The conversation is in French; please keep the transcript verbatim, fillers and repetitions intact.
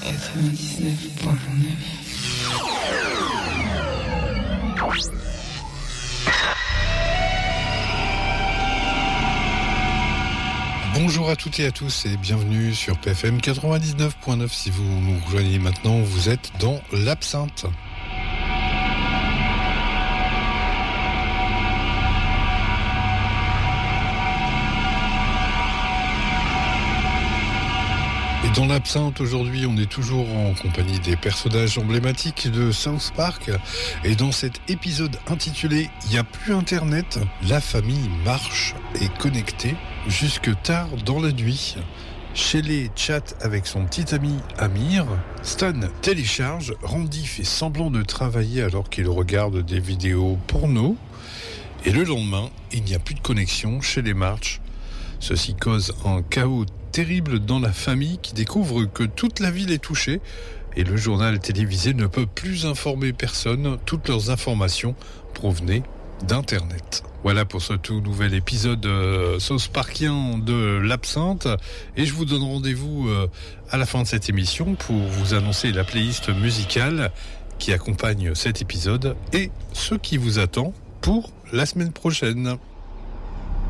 quatre-vingt-dix-neuf virgule neuf. Bonjour à toutes et à tous et bienvenue sur P F M quatre-vingt-dix-neuf virgule neuf. Si vous nous rejoignez maintenant, vous êtes dans l'absinthe. Et dans l'absinthe, aujourd'hui, on est toujours en compagnie des personnages emblématiques de South Park. Et dans cet épisode intitulé « Il n'y a plus Internet », la famille marche et connectée jusque tard dans la nuit. Shelley chatte avec son petit ami Amir, Stan télécharge, Randy fait semblant de travailler alors qu'il regarde des vidéos porno. Et le lendemain, il n'y a plus de connexion chez les March. Ceci cause un chaos terrible dans la famille qui découvre que toute la ville est touchée et le journal télévisé ne peut plus informer personne. Toutes leurs informations provenaient d'Internet. Voilà pour ce tout nouvel épisode euh, South Parkien de l'absinthe et je vous donne rendez-vous euh, à la fin de cette émission pour vous annoncer la playlist musicale qui accompagne cet épisode et ce qui vous attend pour la semaine prochaine.